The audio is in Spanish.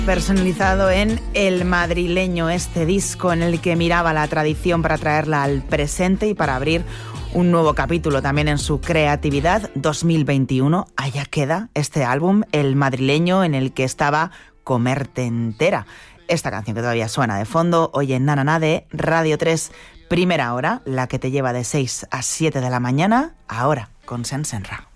Personalizado en El Madrileño, este disco en el que miraba la tradición para traerla al presente y para abrir un nuevo capítulo también en su creatividad. 2021, allá queda este álbum, El Madrileño, en el que estaba Comerte Entera. Esta canción que todavía suena de fondo hoy en Nananá de Radio 3, primera hora, la que te lleva de 6 a 7 de la mañana, ahora con Sensenra.